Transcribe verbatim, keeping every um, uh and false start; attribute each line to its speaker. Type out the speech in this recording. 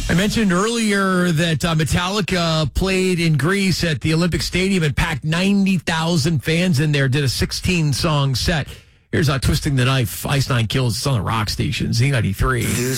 Speaker 1: I mentioned earlier that uh, Metallica played in Greece at the Olympic Stadium and packed ninety thousand fans in there, did a sixteen-song set. Here's uh, Twisting the Knife, Ice Nine Kills. It's on the rock station, Z ninety-three.